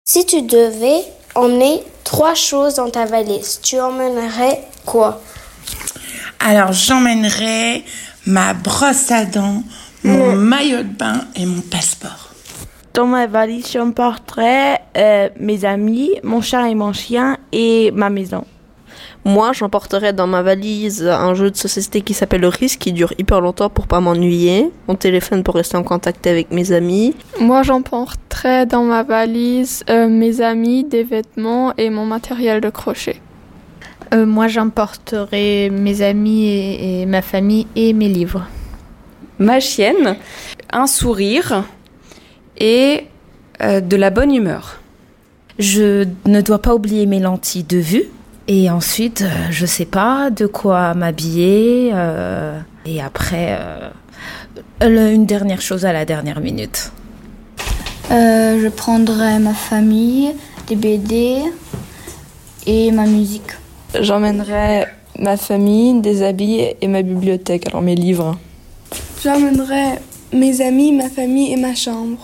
Si tu devais emmener 3 choses dans ta valise, tu emmènerais quoi? Alors, j'emmènerais ma brosse à dents, mon maillot de bain et mon passeport. Dans ma valise, j'emporterai mes amis, mon chat et mon chien et ma maison. Moi, j'emporterai dans ma valise un jeu de société qui s'appelle le Risk, qui dure hyper longtemps pour pas m'ennuyer, mon téléphone pour rester en contact avec mes amis. Moi, j'emporterai dans ma valise mes amis, des vêtements et mon matériel de crochet. Moi, j'emporterai mes amis et ma famille et mes livres. Ma chienne, un sourire et de la bonne humeur. Je ne dois pas oublier mes lentilles de vue. Et ensuite, je sais pas de quoi m'habiller. Et après, une dernière chose à la dernière minute. Je prendrai ma famille, des BD et ma musique. J'emmènerai ma famille, des habits et ma bibliothèque, alors mes livres. J'emmènerai mes amis, ma famille et ma chambre.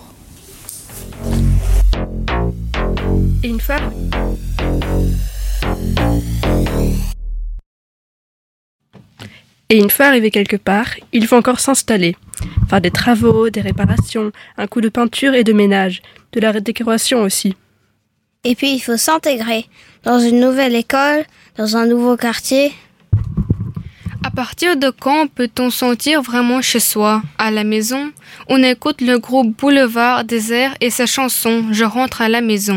Et une fois... Et une fois arrivé quelque part, il faut encore s'installer, faire des travaux, des réparations, un coup de peinture et de ménage, de la décoration aussi. Et puis il faut s'intégrer dans une nouvelle école, dans un nouveau quartier. À partir de quand peut-on sentir vraiment chez soi? À la maison, on écoute le groupe Boulevard Désert et sa chanson « Je rentre à la maison ».